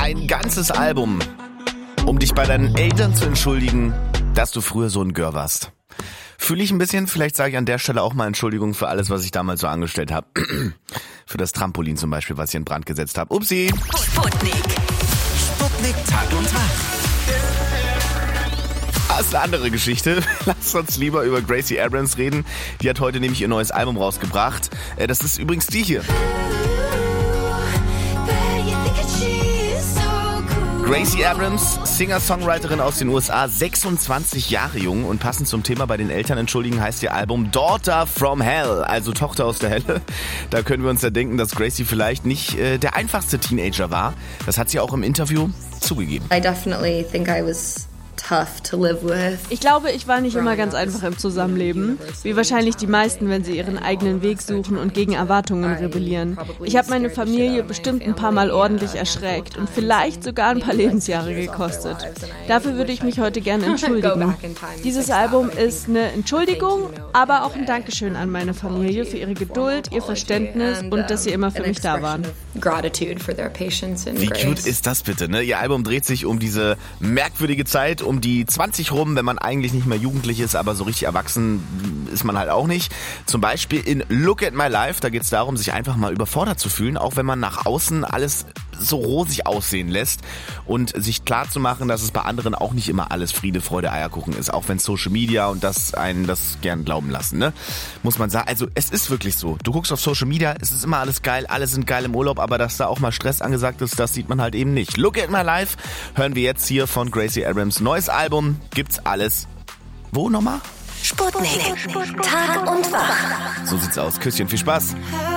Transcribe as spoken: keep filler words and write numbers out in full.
Ein ganzes Album, um dich bei deinen Eltern zu entschuldigen, dass du früher so ein Gör warst. Fühle ich ein bisschen, vielleicht sage ich an der Stelle auch mal Entschuldigung für alles, was ich damals so angestellt habe. Für das Trampolin zum Beispiel, was ich in Brand gesetzt habe. Upsi. Sputnik. Sputnik Tag und Tag. Das ist eine andere Geschichte. Lass uns lieber über Gracie Abrams reden. Die hat heute nämlich ihr neues Album rausgebracht. Das ist übrigens die hier. Gracie Abrams, Singer-Songwriterin aus den U S A, sechsundzwanzig Jahre jung, und passend zum Thema bei den Eltern entschuldigen heißt ihr Album Daughter from Hell, also Tochter aus der Hölle. Da können wir uns ja denken, dass Gracie vielleicht nicht äh, der einfachste Teenager war. Das hat sie auch im Interview zugegeben. I definitely think I was tough to live with. Ich glaube, ich war nicht immer ganz einfach im Zusammenleben, wie wahrscheinlich die meisten, wenn sie ihren eigenen Weg suchen und gegen Erwartungen rebellieren. Ich habe meine Familie bestimmt ein paar Mal ordentlich erschreckt und vielleicht sogar ein paar Lebensjahre gekostet. Dafür würde ich mich heute gerne entschuldigen. Dieses Album ist eine Entschuldigung, aber auch ein Dankeschön an meine Familie für ihre Geduld, ihr Verständnis und dass sie immer für mich da waren. Wie cute ist das bitte, ne? Ihr Album dreht sich um diese merkwürdige Zeit, um die zwanzig rum, wenn man eigentlich nicht mehr jugendlich ist, aber so richtig erwachsen ist man halt auch nicht. Zum Beispiel in Look at My Life, da geht es darum, sich einfach mal überfordert zu fühlen, auch wenn man nach außen alles so rosig aussehen lässt, und sich klar zu machen, dass es bei anderen auch nicht immer alles Friede, Freude, Eierkuchen ist, auch wenn Social Media und das einen das gern glauben lassen, ne? Muss man sagen, also es ist wirklich so. Du guckst auf Social Media, es ist immer alles geil, alle sind geil im Urlaub, aber dass da auch mal Stress angesagt ist, das sieht man halt eben nicht. Look at My Life hören wir jetzt hier von Gracie Abrams. Neues Album, gibt's alles. Wo nochmal? Sputnik. Tag und Wach. So sieht's aus. Küsschen, viel Spaß.